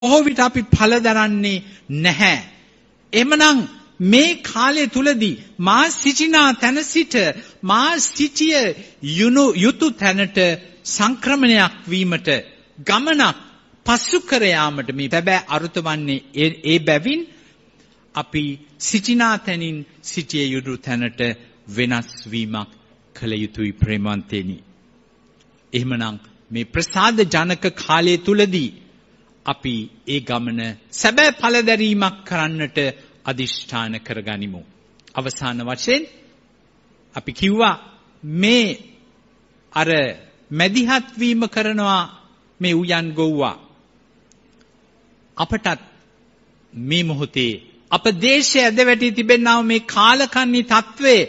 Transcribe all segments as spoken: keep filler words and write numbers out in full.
බොහෝ විට අපි ඵල දරන්නේ නැහැ. එමනම් මේ කාලය තුලදී මා සිටිනා තැන සිට මා සිටිය යුතු තැනට සංක්‍රමණයක් වීමට ගමනක් පසු කර යාමට මේ බැබෑ අරුත වන්නේ ඒ බැවින් අපි සිටිනා තැනින් සිටිය යුතු තැනට වෙනස් වීමක් කළ යුතුයි ප්‍රේමවන්තේනි. එහෙමනම් මේ ප්‍රසාද ජනක කාලය තුලදී අපි ඒ ගමන සැබෑ ඵල දැරීමක් කරන්නට අදිෂ්ඨාන කරගනිමු. අවසාන වශයෙන් අපි කිව්වා මේ අර මැදිහත් වීම කරනවා මේ උයන් ගොව්වා. අපටත් මේ මොහොතේ අප දේශයේ ඇද වැටි තිබෙනා මේ කාලකන්ණි තත්වයේ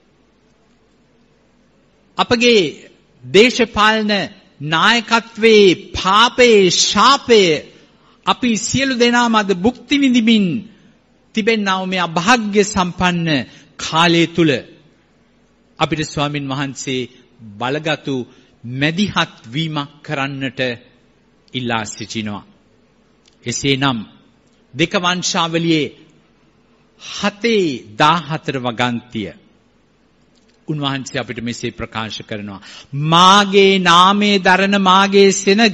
අපගේ දේශපාලන නායකත්වයේ පාපයේ ශාපයේ අපි සියලු දෙනාම අද භුක්ති විඳිමින් තිබෙනා මේ අභාග්‍ය සම්පන්න කාලය තුල අපිට ස්වාමින් වහන්සේ බලගතු මැදිහත් වීමක් කරන්නට ඉල්ලා සිටිනවා. එසේනම් දෙක වංශාවලියේ හතේ දාහතර වගන්තිය උන්වහන්සේ අපිට මෙසේ ප්‍රකාශ කරනවා. මාගේ නාමයේ දරන මාගේ සෙනග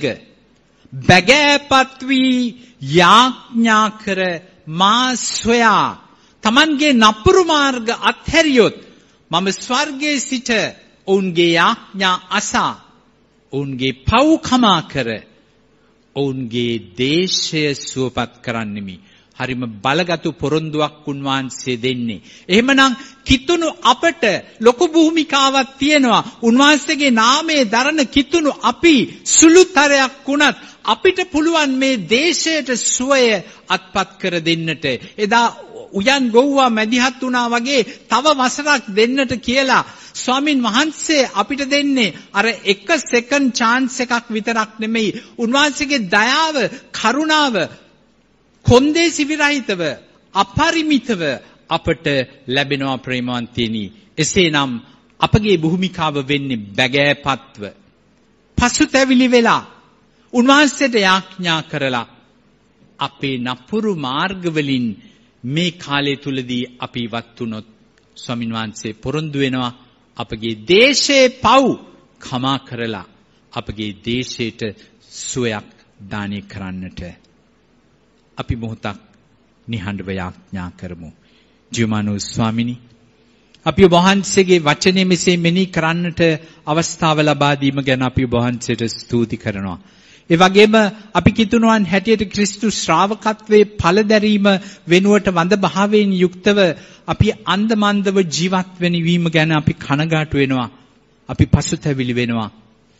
බැගෑපත් වී යාඥා කර මා සොයා තමන්ගේ නපුරු මාර්ග අත්හැරියොත් මම ස්වර්ගයේ සිට ඔවුන්ගේ යාඥා අසා ඔවුන්ගේ පව් කමා කර ඔවුන්ගේ දේශය සුවපත් කරන්නෙමි. හරිම බලගතු පොරොන්දුවක් උන්වහන්සේ දෙන්නේ. එහෙමනම් කිතුණු අපට ලොකු භූමිකාවක් තියෙනවා. උන්වහන්සේගේ නාමයේ දරන කිතුණු අපි සුළුතරයක් වුණත් අපිට පුළුවන් මේ දේශයට සුවය අත්පත් කර දෙන්නට. එදා උයන් ගොව්වා මැදිහත් වුණා වගේ තව වසරක් දෙන්නට කියලා ස්වාමින් වහන්සේ අපිට දෙන්නේ අර එක සෙකන්ඩ් chance එකක් විතරක් නෙමෙයි. උන්වහන්සේගේ දයාව, කරුණාව කොන්දේසි විරහිතව අපරිමිතව අපට ලැබෙනවා ප්‍රේමවන්තයනි. එසේනම් අපගේ භූමිකාව වෙන්නේ බැගෑපත්ව පසුතැවිලි වෙලා උන්වහන්සේට යාඥා කරලා අපේ නපුරු මාර්ගවලින් මේ කාලය තුලදී අපි ඉවත් වුණොත් ස්වාමින් වහන්සේ පොරොන්දු වෙනවා අපගේ දේශේ පව් කමා කරලා අපගේ දේශයට සුවයක් දානය කරන්නට. අපි මොහොතක් නිහඬව යාඥා කරමු. ජීවමානෝ ස්වාමිනී, අපි ඔබ වහන්සේගේ වචනේ මෙසේ මෙනෙහි කරන්නට අවස්ථාව ලබා දීම ගැන අපි ඔබ වහන්සේට ස්තුති කරනවා. ඒ වගේම අපි කිතුණුවන් හැටියට ක්‍රිස්තු ශ්‍රාවකත්වයේ ඵල දැරීම වෙනුවට වඳ භාවයෙන් යුක්තව අපි අන්දමන්දව ජීවත් වෙන වීම ගැන අපි කනගාටු වෙනවා. අපි පසුතැවිලි වෙනවා.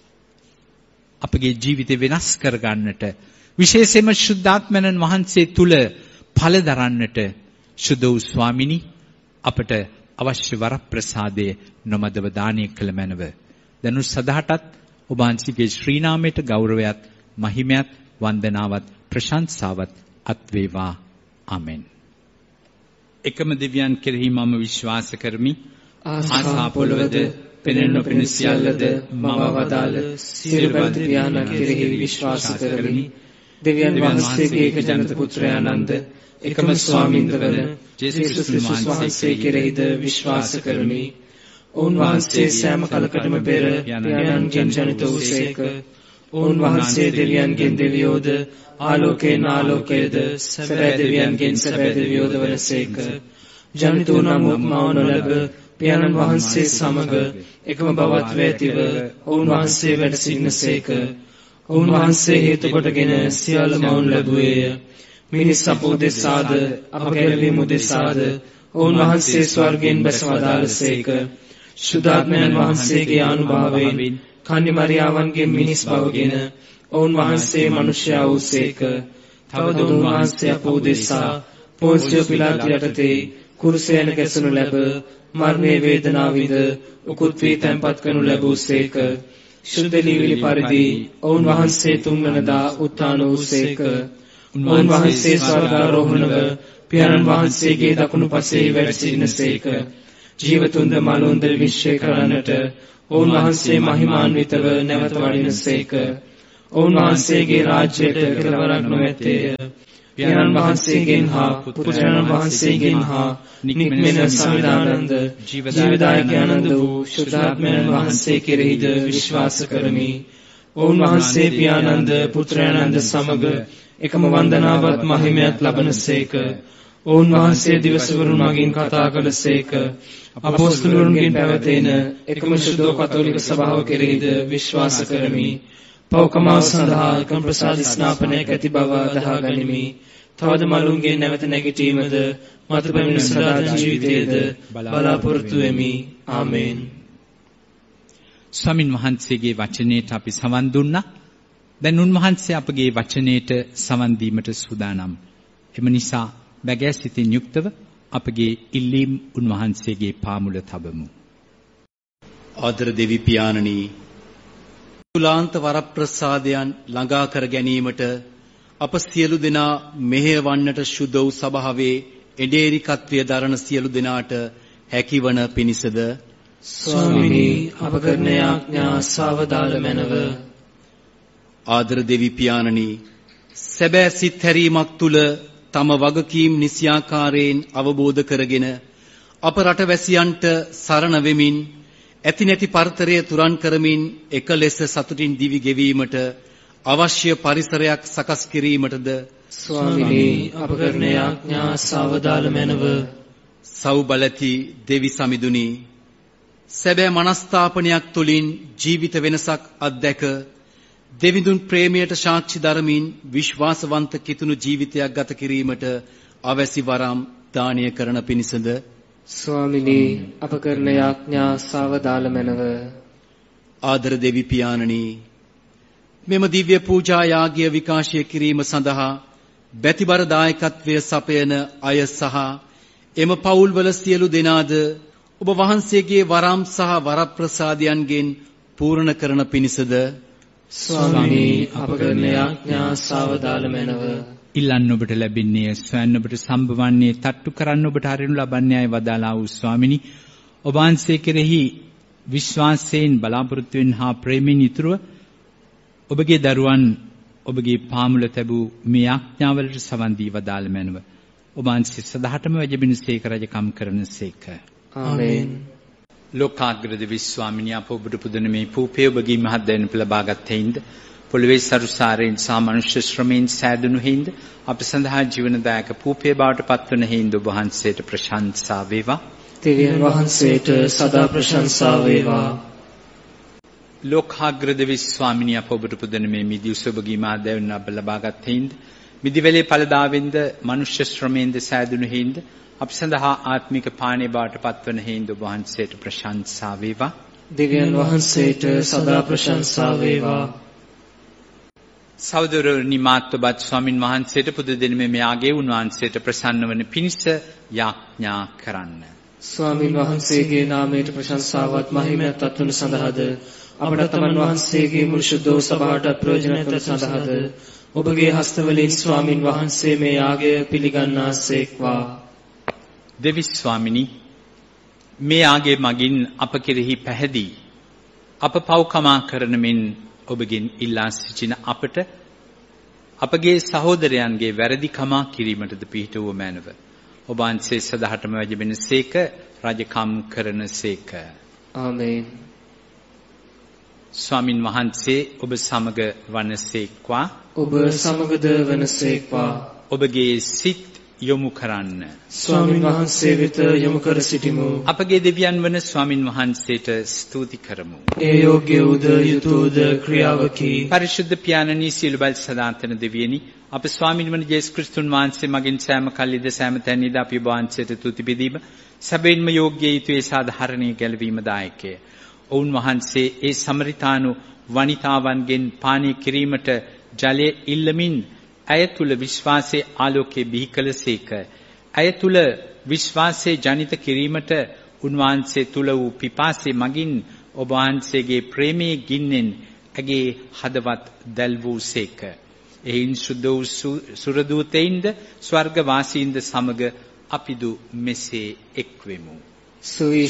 අපගේ ජීවිතේ වෙනස් කර ගන්නට, විශේෂයෙන්ම ශුද්ධාත්මයන් වහන්සේ තුල ඵල දරන්නට සුදු වූ ස්වාමිනී අපට අවශ්‍ය වරප්‍රසාදයේ නොමදව දානය කළ මැනව. දනු සදාටත් ඔබ වහන්සේගේ ශ්‍රී නාමයට ගෞරවයත්, මහිමයත්, වන්දනාවත්, ප්‍රශංසාවත් අත් වේවා. ආමෙන්. එකම දෙවියන් කෙරෙහි මම විශ්වාස කරමි. ආසා පොළවද පෙනෙන නොපෙනෙන සියල්ලද මම වදාළ සියලු බඳ පියාණන් කෙරෙහි විශ්වාස කරමි. දෙවියන් වහන්සේගේ එක ජනත පුත්‍රයානන්ද එකම ස්වාමින්ද වන ජේසුස් වහන්සේ කෙරෙහිද විශ්වාස කරමි. උන්වහන්සේ සෑම කලකටම පෙර පියාණන්ගෙන් ජනිත වූසේක. උන්වහන්සේ දෙවියන්ගෙන් දෙවියෝද ආලෝකයෙන් ආලෝකයේද සැබෑ දෙවියන්ගෙන් සැබෑ දෙවියෝද වනසේක. ජනිත වූ නමුත් මව නොලැබ පියාණන් වහන්සේ සමග එකම බවත්ව ඇතිව උන්වහන්සේ වැඩ සිටිනසේක. උන්වහන්සේ හේතු කොටගෙන සියල්ල මවුන් ලැබුවේය. මිනිස් අප උදෙසාද අප කෙරෙහිම උදෙසාද උන්වහන්සේ ස්වර්ගයෙන් බැස වදාළසේක. ශුද්ධාත්මයන් වහන්සේගේ අනුභවයෙන් කන්‍ය මරියාවන්ගේ මිනිස් බවගෙන උන්වහන්සේ මනුෂ්‍යයා වූසේක. තවද උන්වහන්සේ අප උදෙසා පොන්සිය පිලාතු යටතේ කුරුසයන ගැසෙනු ලැබ මරණයේ වේදනාව විඳ උකුත් වී තැන්පත් කරනු ලැබූසේක. ශුද්ධ ලීවිලි පරිදි උන්වහන්සේ තුන්වනදා උත්ථාන වූසේක. උන්වහන්සේ ස්වර්ගාරෝහණව පියාණන් වහන්සේගේ දකුණු පසේ වැඩ සිටිනසේක. ජීවතුන්ද මලුන්ද විශ්ේ කරන්නට උන්වහන්සේ මහිමාන්විතව නැවත වඩිනසේක. ඔවුන් වහන්සේගේ රාජ්‍යයට කෙලවරක් නොමැත්තේය. පියාණන් වහන්සේගෙන් හා පුත්‍රයන් වහන්සේගෙන් හා නික්මෙන සමිදානන්ද ජීවදායක ආනන්ද වූ ශුද්ධාත්මයන් වහන්සේ කෙරෙහිද විශ්වාස කරමි. ඔවුන් වහන්සේ පියාණන්ද පුත්‍රයන්ද සමග එකම වන්දනාවත් මහිමයත් ලබනසේක. ඔවුන් වහන්සේ දිවසවරුන් මගින් කතා කළසේක. අපොස්තලයන්ගෙන් පැවතෙන එකම ශුද්ධ කතෝලික සභාව කෙරෙහිද විශ්වාස කරමි. පෞකමාව සඳහා එකම ප්‍රසාද ස්නාපනයක් ඇති බව අදහා ගනිමි. තවද මලුන්ගේ නැවත නැගිටීමද මත පැමිණි සදාතන ජීවිතයේද බලාපොරොත්තු වෙමි. ආමේන්. ස්වාමින් වහන්සේගේ වචනයට අපි සවන් දුන්නා. දැන් උන්වහන්සේ අපගේ වචනයට සවන් දීමට සූදානම්. එම නිසා බැගෑ සිතින් යුක්තව අපගේ ඉල්ලීම් උන්වහන්සේගේ පාමුල තබමු. ආදර දෙවි පියාණනි, තුලාන්ත වරප්‍රසාදයන් ළඟා කර ගැනීමට අප සියලු දෙනා මෙහෙයවන්නට ශුද්ධ වූ සභාවේ එඩේරිකත්වය දරන සියලු දෙනාට හැකිවන පිණිසද ස්වාමීනි අප කරන යාඥා සාවදාල මැනව. ආදර දෙවි පියාණනි, සැබෑ සිත් හැරීමක් තුල තම වගකීම් නිසියාකාරයෙන් අවබෝධ කරගෙන අප රටවැසියන්ට සරණ වෙමින් ඇති නැති පරතරය තුරන් කරමින් එක ලෙස සතුටින් දිවි ගෙවීමට අවශ්‍ය පරිසරයක් සකස් කිරීමටද ස්වාමීනි අප කරන යාඥා සාවදාල මැනව. සෞබලති දෙවි සමිඳුනි, සැබෑ මනස්ථාපනයක් තුළින් ජීවිත වෙනසක් අත්දැක දෙවිඳුන් ප්‍රේමයට සාක්ෂි දරමින් විශ්වාසවන්ත කිතුණු ජීවිතයක් ගත කිරීමට අවැසි වරම් දානය කරන පිණිසද ස්වාමිනී අප කරන යාඥා සාවදාල මැනව. ආදර දෙවි පියාණනි, මෙම දිව්‍ය පූජා යාගය විකාශය කිරීම සඳහා බැතිබර දායකත්වය සපයන අය සහ එම පවුල්වල සියලු දෙනාද ඔබ වහන්සේගේ වරම් සහ වරප්‍රසාදයන්ගෙන් පූර්ණ කරන පිණිසද ස්වාමීනි අප කරන යාඥා සාවදාල මැනව. ඉල්ලන්න ඔබට ලැබෙන්නේ, සොයන්න ඔබට සම්භවන්නේ, තට්ටු කරන්න ඔබට හරිනු ලබන්නේ අය වදාලා වූ ස්වාමිනී, ඔබ වහන්සේ කෙරෙහි විශ්වාසයෙන් බලාපොරොත්තු වෙන හා ප්‍රේමයෙන් යුතුව ඔබගේ දරුවන් ඔබගේ පාමුල තැබූ මේ යාඥාවලට සවන් දී වදාළ මැනව. ඔබ වහන්සේ සදාටම වැජබිනසේක රජකම් කරනසේක. ආමේන්. ලෝකාග්‍රද විශ්වාමිනිය අප ඔබට පුදන මේ පූපේ ඔබගේ මහත් දැනුම ලබාගත් හේින්ද පොළවේ සරුසාරයෙන් සහ මනුෂ්‍ය ශ්‍රමයෙන් සෑදුණු හේින්ද අප සඳහා ජීවනදායක පූපේ බවට පත්වන හේින්ද ඔබ වහන්සේට ප්‍රශංසා වේවා. දෙවියන් වහන්සේට සදා ප්‍රශංසා වේවා. ලෝකාග්‍රද විශ්වාමිනිය අප ඔබට පුදන මේ මිදි උසබගේ මහත් දැනුම අප ලබාගත් හේින්ද මිදිවැලේ ඵලදාවෙන්ද මනුෂ්‍ය ශ්‍රමයෙන්ද සෑදුණු හේින්ද අප සඳහා ආත්මික පානේ බවට පත්වන හේින්ද ඔබ වහන්සේට ප්‍රශංසා වේවා. දෙවියන් වහන්සේට සදා ප්‍රශංසා වේවා. සහෝදරනි, මාත්වබත් ස්වාමින් වහන්සේට පුද දෙන මේ ආගේ උන්වහන්සේට ප්‍රසන්න වන පිණිස යාඥා කරන්න. ස්වාමින් වහන්සේගේ නාමයට ප්‍රශංසාවත් මහිමයත් අත්වන සඳහාද අපට තමන් වහන්සේගේ මුළු ශුද්ධ සභාවට ප්‍රයෝජනවත් සඳහාද ඔබගේ හස්තවලින් ස්වාමින් වහන්සේ මේ යාගය පිළිගන්නාසේක්වා. දෙවි ස්වාමිනී, මේ ආගේ මගින් අප කෙරෙහි පැහැදී අප පව්කමා කරන මෙන් ඔබගෙන් ඉල්ලා සිටින අපට අපගේ සහෝදරයන්ගේ වැරදි කමා කිරීමටද පිහිටුව මැනව. ඔබ වහන්සේ සදාටම වැජබෙනසේක රජකම් කරනසේක. ආමේන්. ස්වාමින් වහන්සේ ඔබ සමග වනසේක්වා. ඔබ සමගද වනසේක්වා. ඔබගේ සිත් යොමු කරන්න. ස්වාමින් වහන්සේ වෙත යොමු කර සිටිමු. අපගේ දෙවියන් වන ස්වාමින් වහන්සේට ස්තුති කරමු. ඒ යෝග්‍ය උද යුතුයද ක්‍රියාවකි. පරිශුද්ධ පියාණනි, සියලු බල සදාතන දෙවියනි, අප ස්වාමින් වන ජේසුස් ක්‍රිස්තුන් වහන්සේ මගින් සෑම කල්ලිද සෑම තැනදීද අපි ඔබ වහන්සේට තුති බෙදීම සැබවින්ම යෝග්‍ය යුතුය සාධාරණීය ගැලවීම දායකය. ඔවුන් වහන්සේ ඒ සමරිතානු වනිතාවන්ගෙන් පානය කිරීමට ජලය ඉල්ලමින් ඇය තුල විශ්වාසයේ ආලෝකයේ බිහි කළසේක. ඇය තුල විශ්වාසයේ ජනිත කිරීමට උන්වහන්සේ තුල වූ පිපාසයේ මගින් ඔබ වහන්සේගේ ප්‍රේමයේ ගින්නෙන් ඇගේ හදවත් දැල් වූසේක. එයින් සුද්ධ වූ සුරදූතයින්ද ස්වර්ග වාසීන්ද සමග අපිදු මෙසේ එක්වෙමු.